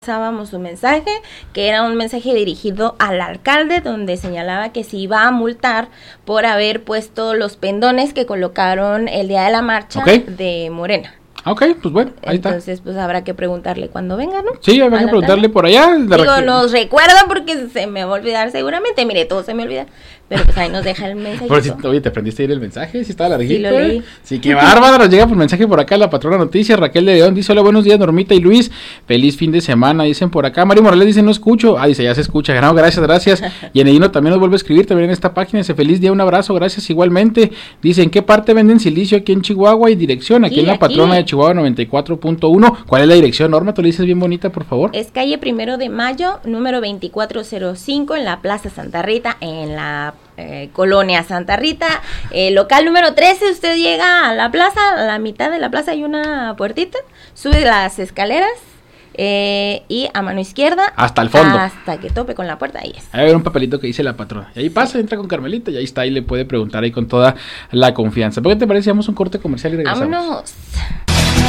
Pasábamos un mensaje que era un mensaje dirigido al alcalde, donde señalaba que se iba a multar por haber puesto los pendones que colocaron el día de la marcha de Morena. Ok, pues bueno, ahí Entonces, pues habrá que preguntarle cuando venga, ¿no? Sí, habrá que preguntarle por allá. Digo, nos recuerda porque se me va a olvidar seguramente. Mire, todo se me olvida. Pero pues ahí nos deja el mensaje. Oye, ¿te aprendiste a ir el mensaje? ¿Sí estaba larguito? Sí, lo leí. Sí, qué bárbaro. Nos llega por mensaje por acá la patrona noticias. Raquel de León dice, hola, buenos días, Normita y Luis. Feliz fin de semana, dicen por acá. Mario Morales dice, no escucho. Ah, dice, ya se escucha. No, gracias. Y Enedino también nos vuelve a escribir también en esta página. Dice, feliz día, un abrazo, gracias igualmente. Dice, ¿en qué parte venden silicio aquí en Chihuahua? Y dirección, aquí en la patrona de Chihuahua 94.1. ¿Cuál es la dirección, Norma? Tú le dices bien bonita, por favor. Es calle 1 de Mayo, número 2405, en la Plaza Santa Rita, en la Colonia Santa Rita, local número 13. Usted llega a la plaza, a la mitad de la plaza hay una puertita, sube las escaleras y a mano izquierda hasta el fondo, hasta que tope con la puerta, ahí es. Ahí hay un papelito que dice la patrona, y ahí pasa, entra con Carmelita y ahí está, y le puede preguntar ahí con toda la confianza. ¿Por qué te parece? Hacemos un corte comercial y regresamos. Vámonos.